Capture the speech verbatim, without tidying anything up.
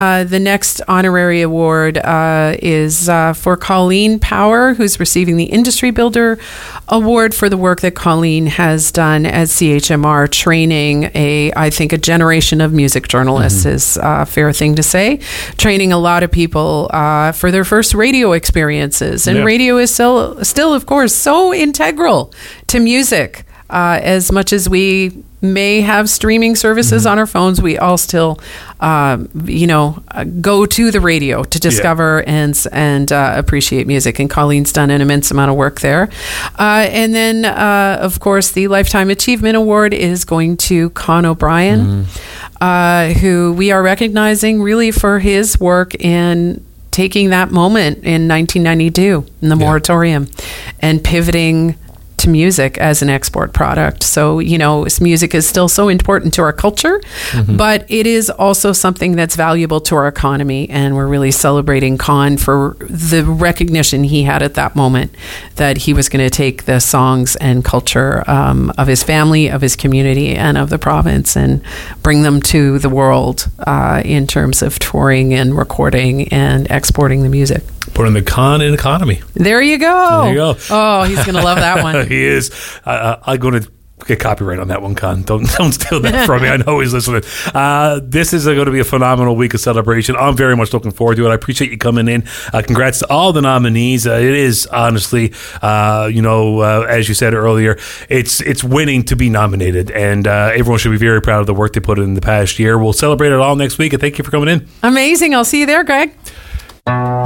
Uh, the next honorary award uh, is uh, for Colleen Power, who's receiving the Industry Builder Award for the work that Colleen has done at C H M R, training a, I think, a generation of music journalists mm-hmm. is a fair thing to say. Training a lot of people uh, for their first radio experiences, and yeah. radio is still, still, of course, so integral to music. Uh, as much as we may have streaming services mm-hmm. on our phones, we all still, uh, you know, uh, go to the radio to discover yeah. and and uh, appreciate music. And Colleen's done an immense amount of work there. Uh, and then, uh, of course, the Lifetime Achievement Award is going to Con O'Brien, mm-hmm. uh, who we are recognizing really for his work in taking that moment in nineteen ninety-two in the yeah. moratorium and pivoting to music as an export product. So, you know, music is still so important to our culture, mm-hmm. but it is also something that's valuable to our economy. And we're really celebrating Con for the recognition he had at that moment that he was going to take the songs and culture um, of his family, of his community, and of the province and bring them to the world uh, in terms of touring and recording and exporting the music. Putting the Con in economy. There you go. There you go. Oh, he's going to love that one. He is. Uh, I'm going to get copyright on that one, Con. Don't don't steal that from me. I know he's listening. Uh, this is going to be a phenomenal week of celebration. I'm very much looking forward to it. I appreciate you coming in. Uh, congrats to all the nominees. Uh, it is honestly, uh, you know, uh, as you said earlier, it's it's winning to be nominated, and uh, everyone should be very proud of the work they put in the past year. We'll celebrate it all next week, and thank you for coming in. Amazing. I'll see you there, Greg.